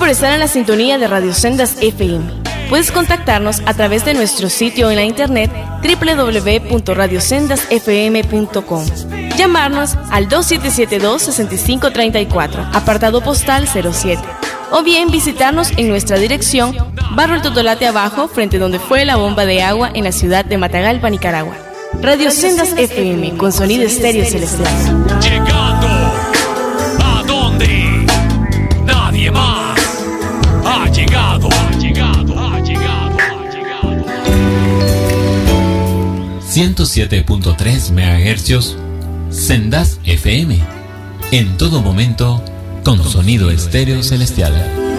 por estar en la sintonía de Radio Sendas FM. Puedes contactarnos a través de nuestro sitio en la internet www.radiosendasfm.com. Llamarnos al 2772-6534, apartado postal 07. O bien visitarnos en nuestra dirección, Barrio El Totolate Abajo, frente donde fue la bomba de agua en la ciudad de Matagalpa, Nicaragua. Radio Sendas FM, con sonido estéreo celestial. Llegando a donde nadie más ha llegado. 107.3 MHz Sendas FM. En todo momento, con sonido estéreo celestial.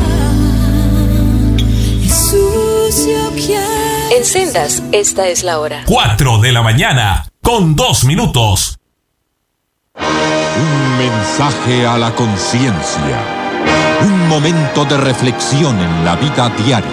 En Sendas, esta es la hora. 4 de la mañana, con 2 minutos. Un mensaje a la conciencia. Un momento de reflexión en la vida diaria.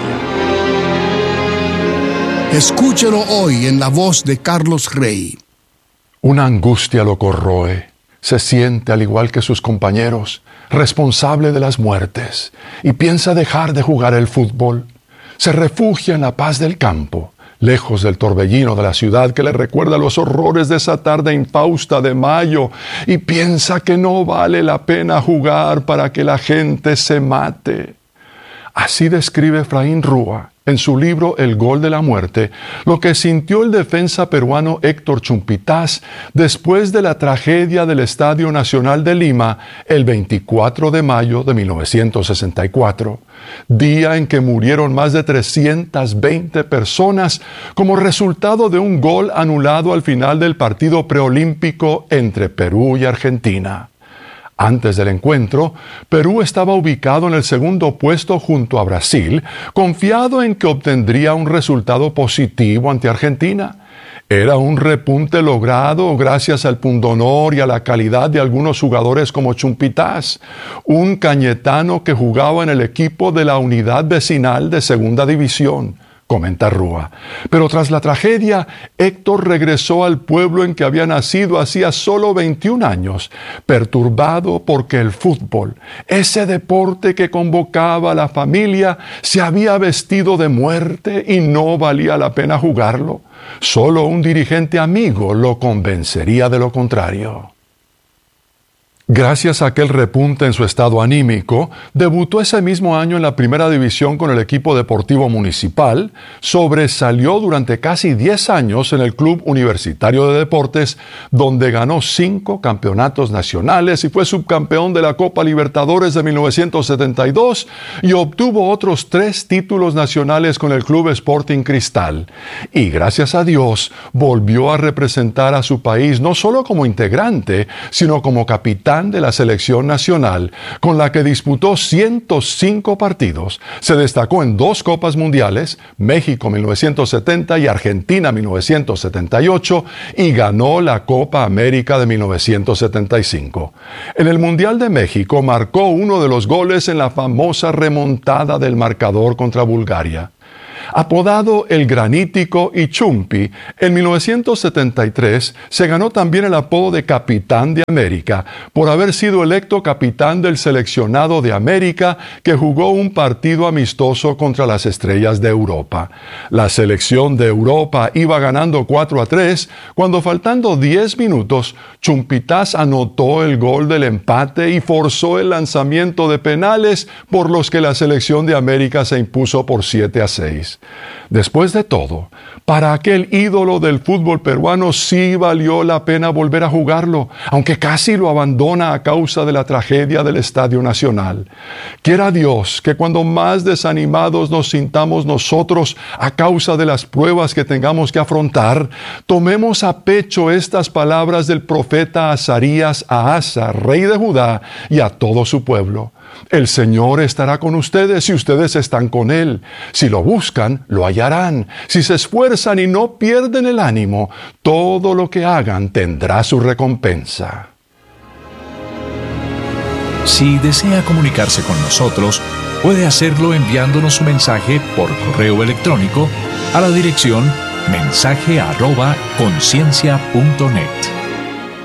Escúchelo hoy en la voz de Carlos Rey. Una angustia lo corroe. Se siente, al igual que sus compañeros, responsable de las muertes y piensa dejar de jugar el fútbol. Se refugia en la paz del campo, lejos del torbellino de la ciudad que le recuerda los horrores de esa tarde infausta de mayo, y piensa que no vale la pena jugar para que la gente se mate. Así describe Efraín Rúa en su libro El Gol de la Muerte lo que sintió el defensa peruano Héctor Chumpitaz después de la tragedia del Estadio Nacional de Lima el 24 de mayo de 1964, día en que murieron más de 320 personas como resultado de un gol anulado al final del partido preolímpico entre Perú y Argentina. Antes del encuentro, Perú estaba ubicado en el segundo puesto junto a Brasil, confiado en que obtendría un resultado positivo ante Argentina. Era un repunte logrado gracias al pundonor y a la calidad de algunos jugadores como Chumpitaz, un cañetano que jugaba en el equipo de la unidad vecinal de Segunda División, comenta Rúa. Pero tras la tragedia, Héctor regresó al pueblo en que había nacido hacía solo 21 años, perturbado porque el fútbol, ese deporte que convocaba a la familia, se había vestido de muerte y no valía la pena jugarlo. Solo un dirigente amigo lo convencería de lo contrario. Gracias a aquel repunte en su estado anímico, debutó ese mismo año en la primera división con el equipo deportivo municipal, sobresalió durante casi 10 años en el Club Universitario de Deportes, donde ganó 5 campeonatos nacionales y fue subcampeón de la Copa Libertadores de 1972 y obtuvo otros 3 títulos nacionales con el Club Sporting Cristal. Y gracias a Dios, volvió a representar a su país no solo como integrante, sino como capitán de la selección nacional, con la que disputó 105 partidos. Se destacó en 2 Copas Mundiales, México 1970 y Argentina 1978, y ganó la Copa América de 1975. En el Mundial de México marcó uno de los goles en la famosa remontada del marcador contra Bulgaria. Apodado El Granítico y Chumpi, en 1973 se ganó también el apodo de Capitán de América por haber sido electo capitán del seleccionado de América que jugó un partido amistoso contra las Estrellas de Europa. La selección de Europa iba ganando 4-3 cuando, faltando 10 minutos, Chumpitaz anotó el gol del empate y forzó el lanzamiento de penales por los que la selección de América se impuso por 7-6. Después de todo, para aquel ídolo del fútbol peruano sí valió la pena volver a jugarlo, aunque casi lo abandona a causa de la tragedia del Estadio Nacional. Quiera Dios que cuando más desanimados nos sintamos nosotros a causa de las pruebas que tengamos que afrontar, tomemos a pecho estas palabras del profeta Azarías a Asa, rey de Judá, y a todo su pueblo. El Señor estará con ustedes si ustedes están con Él. Si lo buscan, lo hallarán. Si se esfuerzan y no pierden el ánimo, todo lo que hagan tendrá su recompensa. Si desea comunicarse con nosotros, puede hacerlo enviándonos su mensaje por correo electrónico a la dirección mensaje@conciencia.net.